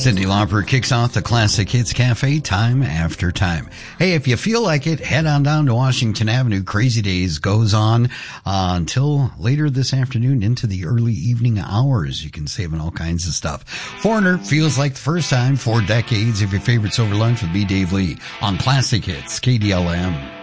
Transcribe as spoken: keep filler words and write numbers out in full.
Cyndi Lauper kicks off the Classic Hits Cafe time after time. Hey, if you feel like it, head on down to Washington Avenue. Crazy Days goes on uh, until later this afternoon into the early evening hours. You can save on all kinds of stuff. Foreigner feels like the first time, four decades of your favorites over lunch with me, Dave Lee, on Classic Hits, K D L M.